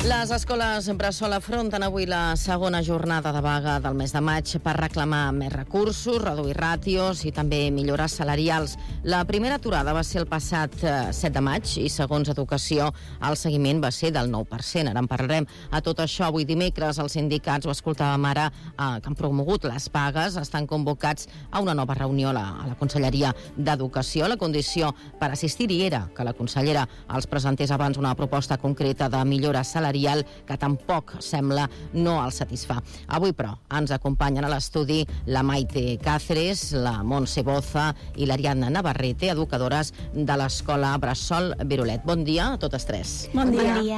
Les escoles Bressol afronten avui la segona jornada de vaga del mes de maig per reclamar més recursos, reduir ràtios i també millores salarials. La primera aturada va ser el passat 7 de maig i, segons Educació, el seguiment va ser del 9%. Ara en parlarem. A tot això, avui dimecres, els sindicats, ho escoltàvem ara, que han promogut les vagues, estan convocats a una nova reunió a la Conselleria d'Educació. La condició per assistir-hi era que la consellera els presentés abans una proposta concreta de millora salarial que tampoc sembla no els satisfà. Avui, però, ens acompanyen a l'estudi la Maite Cáceres, la Montse Boza i l'Ariadna Navarrete, educadores de l'escola Bressol Virolet. Bon dia a totes tres. Bon dia. Bon dia.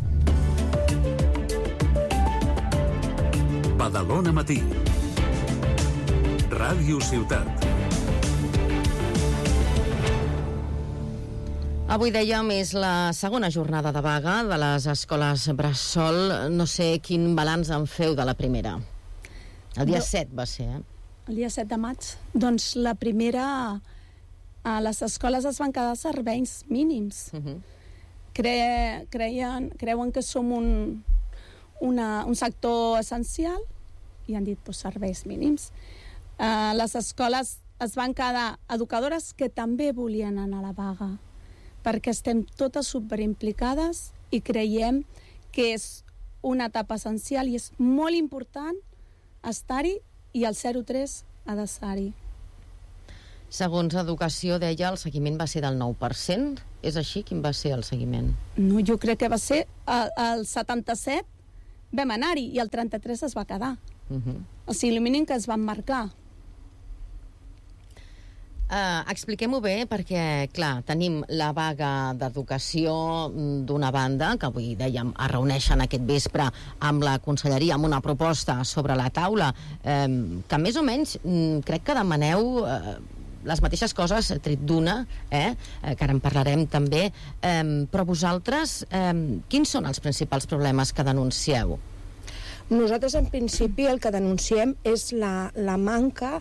Badalona Matí. Ràdio Ciutat. Avui, dèiem, és la segona jornada de vaga de les escoles Bressol. No sé quin balanç en feu de la primera. El dia 7 va ser, El dia 7 de maig. Doncs la primera, a les escoles es van quedar serveis mínims. Creuen que som un sector essencial i han dit serveis mínims. Les escoles es van quedar educadores que també volien anar a la vaga, perquè estem totes superimplicades i creiem que és una etapa essencial i és molt important estar-hi i el 0-3 ha d'estar-hi. Segons Educació, deia, el seguiment va ser del 9%. És així? Quin va ser el seguiment? No, jo crec que va ser el 77, vam anar-hi i el 33 es va quedar. O sigui, el mínim que es van marcar. Expliquem-ho bé perquè, clar, tenim la vaga d'Educació d'una banda, que avui, dèiem, es reuneixen aquest vespre amb la Conselleria amb una proposta sobre la taula, que més o menys crec que demaneu les mateixes coses, tret d'una, que ara en parlarem també, però vosaltres, quins són els principals problemes que denuncieu? Nosaltres, en principi, el que denunciem és la manca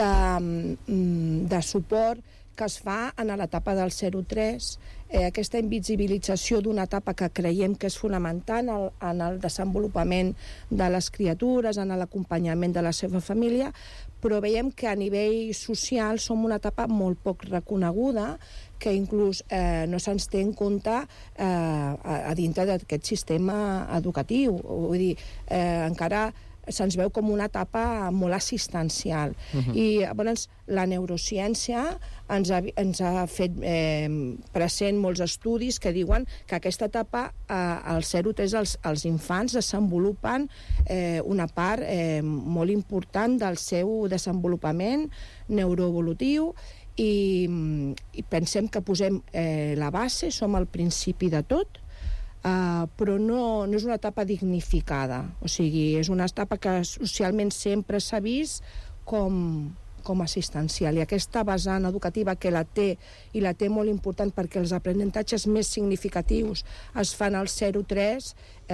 de suport que es fa en l'etapa del 0-3, aquesta invisibilització d'una etapa que creiem que és fonamental en el desenvolupament de les criatures, en l'acompanyament de la seva família, però veiem que a nivell social som una etapa molt poc reconeguda, que inclús no se'ns té en compte a dintre d'aquest sistema educatiu. Vull dir, encara se'ns veu com una etapa molt assistencial. I llavors la neurociència ens ha fet present molts estudis que diuen que aquesta etapa, al 0-3, els infants desenvolupen una part molt important del seu desenvolupament neuroevolutiu i pensem que posem la base, som al principi de tot, però no és una etapa dignificada. O sigui, és una etapa que socialment sempre s'ha vist com assistencial. I aquesta vessant educativa que la té molt important perquè els aprenentatges més significatius es fan al 0-3,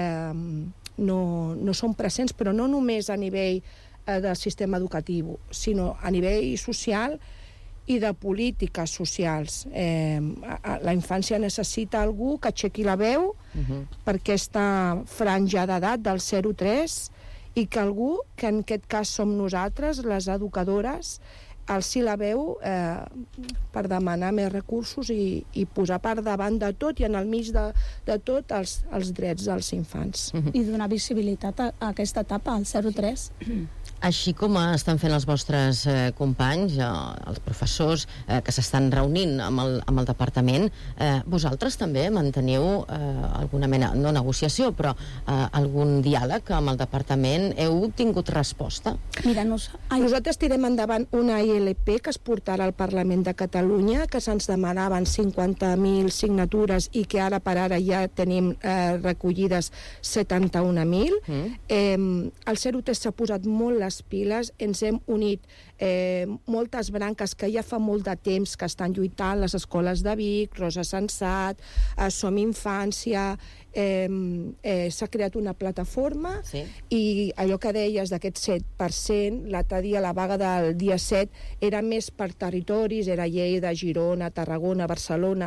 no són presents, però no només a nivell del sistema educatiu, sinó a nivell social i de polítiques socials. La infància necessita algú que aixequi la veu per aquesta franja d'edat del 0-3 i que algú, que en aquest cas som nosaltres, les educadores, alci la veu per demanar més recursos i posar per davant de tot i en el mig de tot els drets dels infants. I donar visibilitat a aquesta etapa, al 0-3. Així com estan fent els vostres companys, els professors que s'estan reunint amb el departament, vosaltres també manteniu alguna mena, no negociació, però algun diàleg amb el departament? Heu tingut resposta? Mira, nosaltres tirem endavant una ILP que es portarà al Parlament de Catalunya, que se'ns demanaven 50.000 signatures i que ara per ara ja tenim recollides 71.000. El 0-3 s'ha posat molt les piles, ens hem unit moltes branques que ja fa molt de temps que estan lluitant, les escoles de Vic, Rosa Sensat, Som Infància, s'ha creat una plataforma i allò que deies d'aquest 7%, l'altre dia, la vaga del dia 7, era més per territoris, era Lleida, Girona, Tarragona, Barcelona,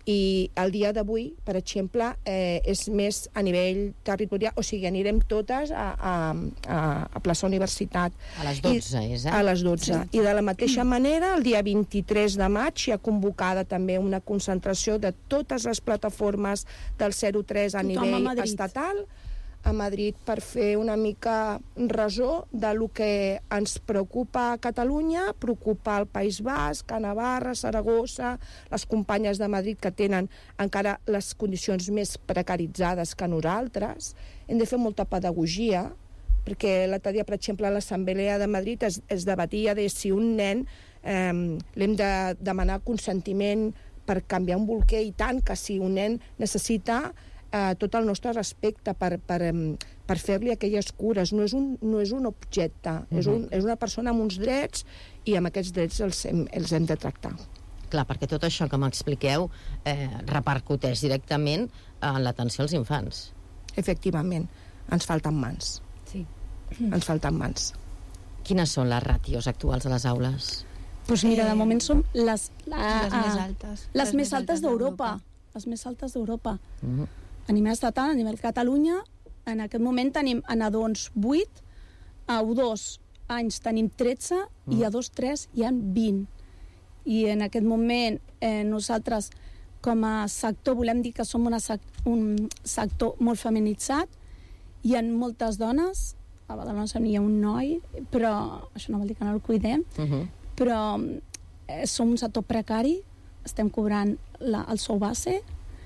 I el dia d'avui, per exemple, és més a nivell territorial, o sigui, anirem totes a plaça Universitat. A les 12, és, eh? A les 12. I de la mateixa manera, el dia 23 de maig hi ha convocada també una concentració de totes les plataformes del 03 a nivell estatal a Madrid per fer una mica resó de lo que ens preocupa a Catalunya, preocupa al País Basc, a Navarra, Saragossa, les companyes de Madrid que tenen encara les condicions més precaritzades que nosaltres. Hem de fer molta pedagogia, perquè l'altre dia, per exemple, a l'Assemblea de Madrid es debatia de si un nen l'hem de demanar consentiment per canviar un bolquer, i tant que si un nen necessita tot el nostre respecte per fer-li aquelles cures. No és un objecte, és una persona amb uns drets, i amb aquests drets els hem de tractar. Clar, perquè tot això que m'expliqueu repercuteix directament en l'atenció als infants. Efectivament, ens falten mans. Sí. Ens falten mans. Quines són les ràtios actuals a les aules? Doncs mira, de moment som les més altes. Les més altes d'Europa. Les més altes d'Europa. A nivell estatal, a nivell Catalunya, en aquest moment tenim a nadons 8, a U2 anys tenim 13 i a 2-3 hi ha 20. I en aquest moment nosaltres com a sector volem dir que som un sector molt feminitzat. Hi ha moltes dones, a Badalona hi ha un noi, però això no vol dir que no el cuidem, però som un sector precari, estem cobrant el sou base,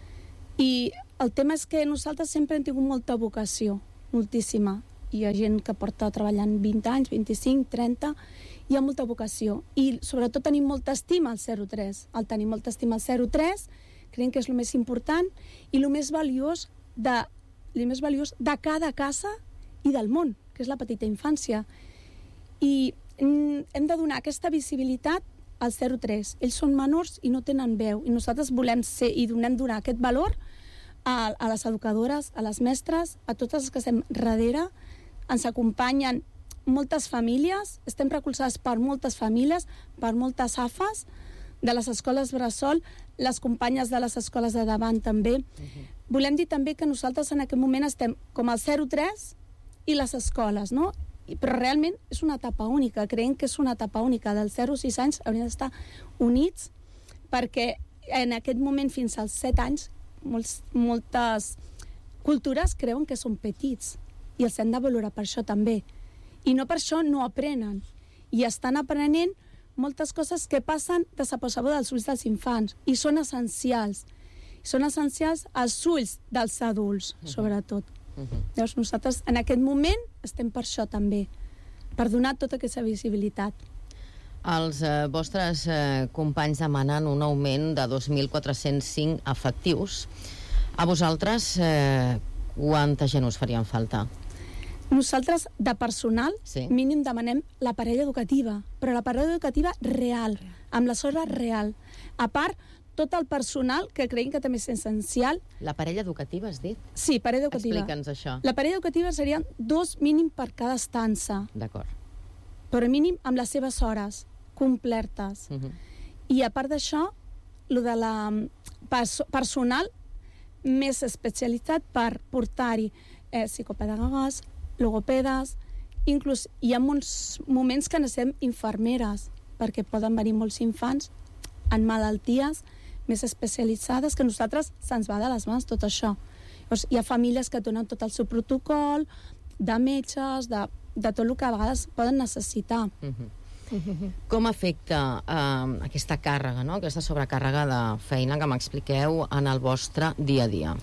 i el tema és que nosaltres sempre hem tingut molta vocació, moltíssima. Hi ha gent que porta treballant 20 anys, 25, 30, hi ha molta vocació. I sobretot tenim molta estima al 03. Al tenir molta estima al 03, creiem que és el més important i el més valiós de cada casa i del món, que és la petita infància. I hem de donar aquesta visibilitat al 03. Ells són menors i no tenen veu, i nosaltres volem ser i donar aquest valor a les educadores, a les mestres, a totes les que estem darrere. Ens acompanyen moltes famílies, estem recolzades per moltes famílies, per moltes AFAs de les escoles bressol, les companyes de les escoles de davant també. Volem dir també que nosaltres en aquest moment estem com al 03 i les escoles, no? Però realment és una etapa única, creiem que és una etapa única. Dels 0 a 6 anys haurien d'estar units, perquè en aquest moment fins als 7 anys moltes cultures creuen que són petits i els hem de valorar per això també. I no per això no aprenen. I estan aprenent moltes coses que passen desapercebudes dels ulls dels infants i són essencials. Són essencials als ulls dels adults, sobretot. Llavors nosaltres en aquest moment estem per això també, per donar tota aquesta visibilitat. Els vostres companys demanen un augment de 2.405 efectius. A vosaltres, quanta gent us farien falta? Nosaltres, de personal, mínim demanem la parella educativa, però la parella educativa real, amb les hores real. A part, tot el personal que creiem que també és essencial. La parella educativa, has dit? Sí, parella educativa. Explica'ns això. La parella educativa serien 2 mínim per cada estança. D'acord. Però mínim amb les seves hores complertes. I a part d'això, el de la personal més especialitzat per portar-hi psicopedagogues, logopedes, inclús hi ha molts moments que necessitem infermeres, perquè poden venir molts infants en malalties més especialitzades, que a nosaltres se'ns va de les mans tot això. Llavors, hi ha famílies que donen tot el seu protocol, de metges, de tot el que a vegades poden necessitar. Com afecta aquesta càrrega, no? Aquesta sobrecàrrega de feina que m'expliqueu en el vostre dia a dia?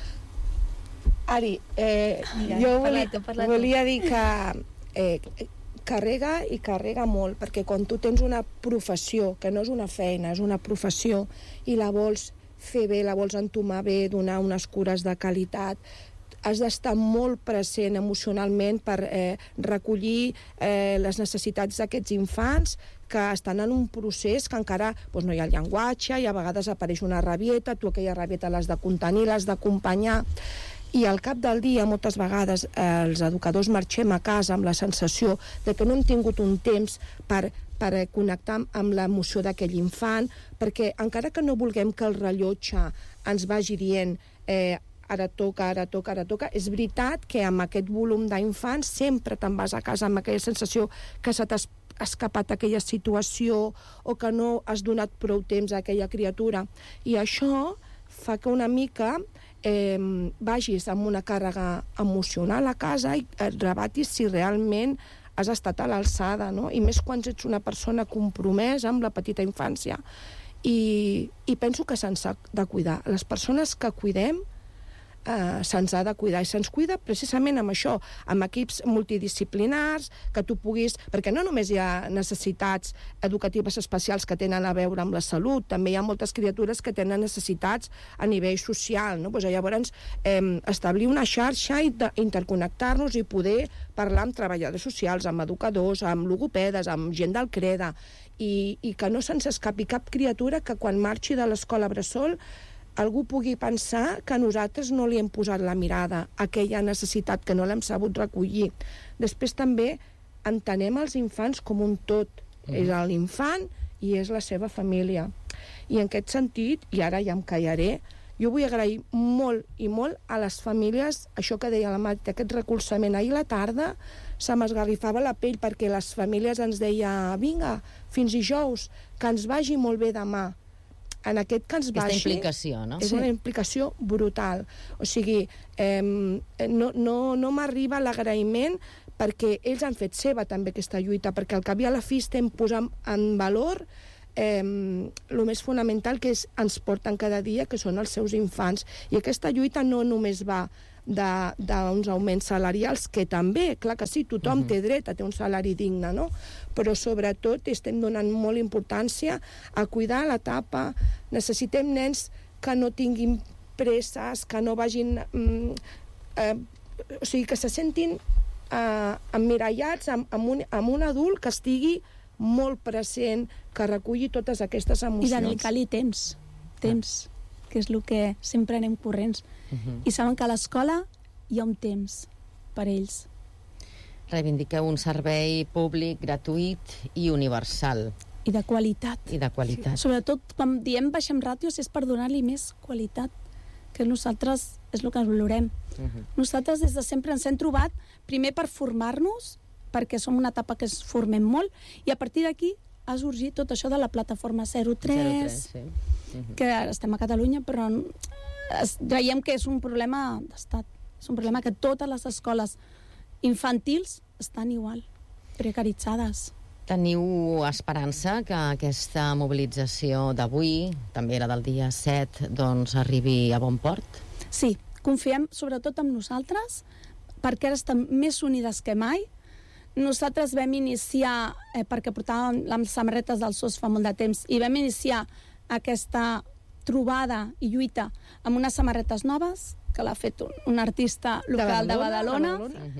Ari, jo volia dir que carrega i carrega molt, perquè quan tu tens una professió, que no és una feina, és una professió, i la vols fer bé, la vols entomar bé, donar unes cures de qualitat, has d'estar molt present emocionalment per recollir les necessitats d'aquests infants que estan en un procés que encara no hi ha el llenguatge, i a vegades apareix una rabieta, tu aquella rabieta l'has de contenir, l'has d'acompanyar, i al cap del dia moltes vegades els educadors marxem a casa amb la sensació de que no hem tingut un temps per per connectar amb l'emoció d'aquell infant, perquè encara que no vulguem que el rellotge ens vagi dient ara toca, és veritat que amb aquest volum d'infants sempre te'n vas a casa amb aquella sensació que se t'ha escapat aquella situació o que no has donat prou temps a aquella criatura. I això fa que una mica vagis amb una càrrega emocional a casa i et rebatis si realment has estat a l'alçada, no? I més quan ets una persona compromesa amb la petita infància. I penso que se'ns ha de cuidar. Les persones que cuidem se'ns ha de cuidar, i se'ns cuida precisament amb això, amb equips multidisciplinars, que tu puguis... Perquè no només hi ha necessitats educatives especials que tenen a veure amb la salut, també hi ha moltes criatures que tenen necessitats a nivell social, no? Pues llavors, establir una xarxa i interconnectar-nos i poder parlar amb treballadors socials, amb educadors, amb logopedes, amb gent del CREDA, i que no se'ns escapi cap criatura que quan marxi de l'escola bressol algú pugui pensar que nosaltres no li hem posat la mirada a aquella necessitat, que no l'hem sabut recollir. Després també entenem els infants com un tot. És l'infant i és la seva família. I en aquest sentit, i ara ja em callaré, jo vull agrair molt i molt a les famílies, això que deia la Marta, aquest recolzament. Ahir a la tarda se m'esgarrifava la pell perquè les famílies ens deia vinga, fins dijous, que ens vagi molt bé demà. En aquest que ens vagi... Aquesta implicació, no? És una implicació brutal. O sigui, no m'arriba l'agraïment perquè ells han fet seva també aquesta lluita, perquè al cap i a la fi estem posant en valor el més fonamental que ens porten cada dia, que són els seus infants. I aquesta lluita no només va d'uns augments salarials, que també, clar que sí, tothom té dret a ter un salari digne, no? Però sobretot estem donant molt importància a cuidar l'etapa. Necessitem nens que no tinguin presses, que no vagin... o sigui, que se sentin emmirallats amb un adult que estigui molt present, que reculli totes aquestes emocions. I dedicar-li temps, que és el que sempre anem corrents. I saben que a l'escola hi ha un temps per ells. Reivindiqueu un servei públic, gratuït i universal. I de qualitat. Sobretot, quan diem baixem ràtios, és per donar-li més qualitat, que nosaltres és el que valorem. Nosaltres des de sempre ens hem trobat, primer per formar-nos, perquè som una etapa que es formem molt, i a partir d'aquí ha sorgit tot això de la plataforma 03, que ara estem a Catalunya, però veiem que és un problema d'estat. És un problema que totes les escoles infantils estan igual, precaritzades. Teniu esperança que aquesta mobilització d'avui, també era del dia 7, doncs arribi a bon port? Sí, confiem sobretot en nosaltres, perquè ara estem més unides que mai. Nosaltres vam iniciar, perquè portàvem les samarretes del SOS fa molt de temps, i vam iniciar aquesta trobada i lluita amb unes samarretes noves, que l'ha fet un artista local de Badalona.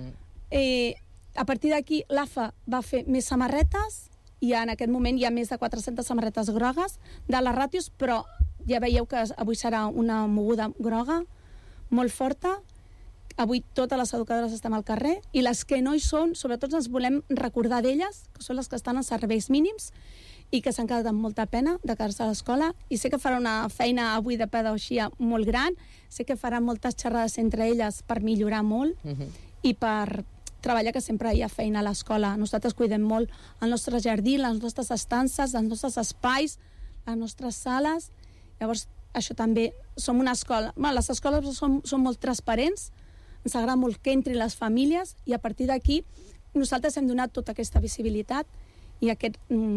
A partir d'aquí, l'AFA va fer més samarretes, i en aquest moment hi ha més de 400 samarretes grogues de les ràtios, però ja veieu que avui serà una moguda groga molt forta. Avui totes les educadores estem al carrer, i les que no hi són, sobretot ens volem recordar d'elles, que són les que estan en serveis mínims i que s'han quedat amb molta pena de quedar-se a l'escola, i sé que farà una feina avui de pedagogia molt gran, sé que farà moltes xerrades entre elles per millorar molt i per treballar, que sempre hi ha feina a l'escola. Nosaltres cuidem molt el nostre jardí, les nostres estances, els nostres espais, les nostres sales. Llavors, això també, som una escola... Les escoles són molt transparents, ens agrada molt que entrin les famílies, i a partir d'aquí nosaltres hem donat tota aquesta visibilitat i aquest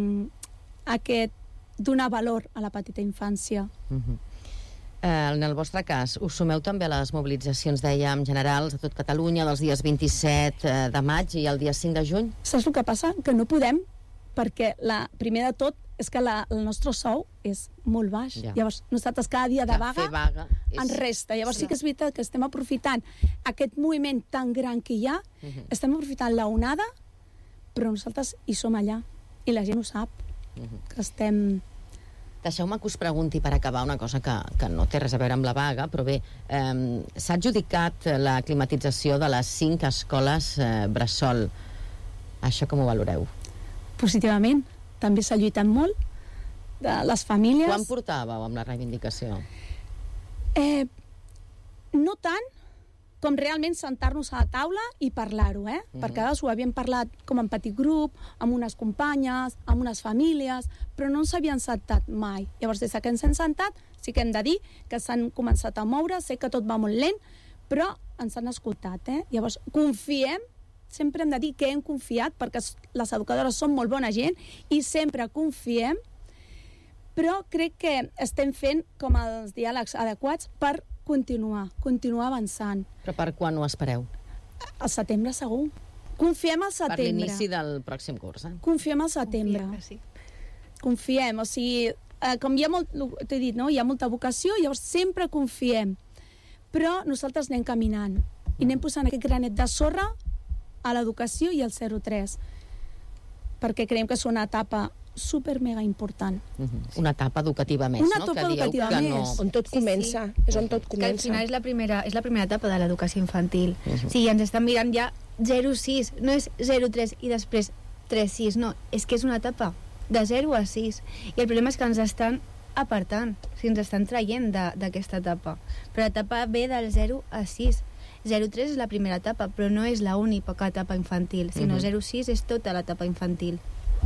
donar valor a la petita infància. En el vostre cas, us sumeu també a les mobilitzacions, dèiem, generals a tot Catalunya, dels dies 27 de maig i el dia 5 de juny? Saps el que passa? Que no podem, perquè primer de tot és que el nostre sou és molt baix. Llavors, nosaltres cada dia de vaga ens resta. Llavors sí que és veritat que estem aprofitant aquest moviment tan gran que hi ha, estem aprofitant l'onada, però nosaltres hi som allà, i la gent ho sap, que estem... Deixeu-me que us pregunti per acabar una cosa que no té res a veure amb la vaga, però bé, s'ha adjudicat la climatització de les 5 escoles bressol. Això com ho valoreu? Positivament. també s'ha lluitat molt, de les famílies. Quan portàveu amb la reivindicació? No tant com realment sentar-nos a la taula i parlar-ho, perquè a vegades ho havíem parlat com en petit grup, amb unes companyes, amb unes famílies, però no ens havien sentat mai. Llavors, des que ens hem sentat, sí que hem de dir que s'han començat a moure, sé que tot va molt lent, però ens han escoltat. Llavors, confiem, sempre hem de dir que hem confiat, perquè les educadores són molt bona gent i sempre confiem, però crec que estem fent com els diàlegs adequats per continuar avançant. Però per quan ho espereu? Al setembre, segur. Confiem al setembre. Per l'inici del pròxim curs, Confiem al setembre. Confiem, o sigui, com t'he dit, no? Hi ha molta vocació, llavors sempre confiem. Però nosaltres anem caminant i anem posant aquest granet de sorra a l'educació i al 03, perquè creiem que és una etapa super mega important. Una etapa educativa més, una no? etapa educativa que més. On tot comença. És on tot comença. Que al final és la primera etapa de l'educació infantil. Sí, ens estan mirant ja 0-6, no és 0-3 i després 3-6, no, és que és una etapa de 0 a 6. I el problema és que ens estan apartant, ens estan traient d'aquesta etapa. Però l'etapa ve del 0 a 6. 0-3 és la primera etapa, però no és l'única etapa infantil, sinó 0-6 és tota l'etapa infantil.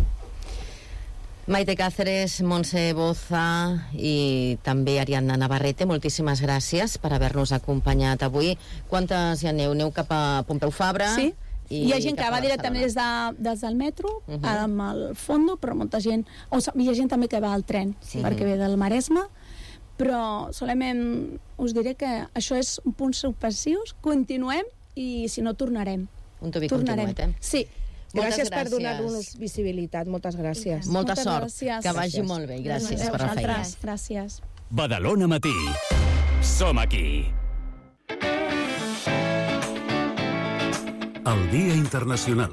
Maite Cáceres, Montse Boza i també Ariadna Navarrete, moltíssimes gràcies per haver-nos acompanyat avui. Quantes hi aneu? Aneu cap a Pompeu Fabra? Sí. Hi ha gent que va directament des del metro, amb el fondo, però molta gent... hi ha gent també que va al tren, perquè ve del Maresme, però solament us diré que això és un punt subversiu, continuem i si no tornarem. Un tubi continuet, Sí. Gràcies per donar-nos visibilitat. Moltes gràcies. Molta sort. Gràcies. Que vagi molt bé. Gràcies per la feina. Gràcies. Badalona Matí. Som aquí. El Dia Internacional.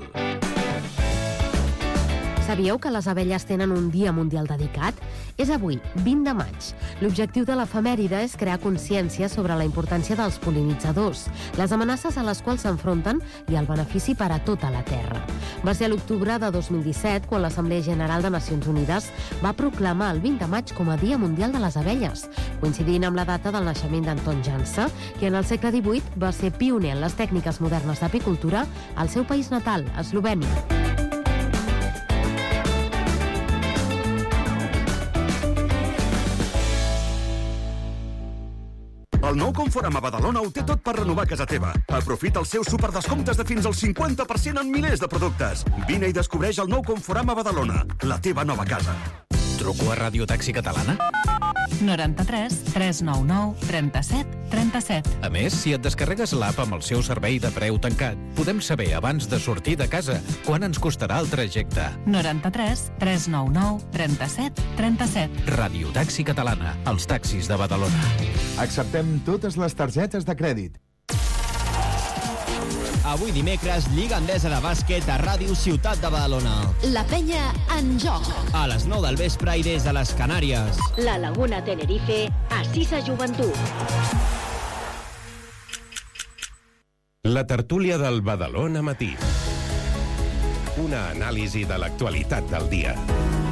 Sabíeu que les abelles tenen un dia mundial dedicat? És avui, 20 de maig. L'objectiu de l'efemèride és crear consciència sobre la importància dels pol·linitzadors, les amenaces a les quals s'enfronten i el benefici per a tota la Terra. Va ser a l'octubre de 2017 quan l'Assemblea General de Nacions Unides va proclamar el 20 de maig com a Dia Mundial de les Abelles, coincidint amb la data del naixement d'Anton Jansa, que en el segle XVIII va ser pioner en les tècniques modernes d'apicultura al seu país natal, Eslovènia. El nou Conforama Badalona ho té tot per renovar casa teva. Aprofita els seus superdescomptes de fins al 50% en milers de productes. Vine i descobreix el nou Conforama Badalona, la teva nova casa. Truco a Ràdio Taxi Catalana? 93 399 37 37. A més, si et descarregues l'app amb el seu servei de preu tancat, podem saber abans de sortir de casa quant ens costarà el trajecte. 93 399 37 37. Ràdio Taxi Catalana, els taxis de Badalona. Acceptem totes les targetes de crèdit. Avui dimecres, Lliga Endesa de Bàsquet a Ràdio Ciutat de Badalona. La penya en joc. A les 9 del vespre i des de les Canàries. La Laguna Tenerife, Assisa Joventut. La tertúlia del Badalona Matí. Una anàlisi de l'actualitat del dia.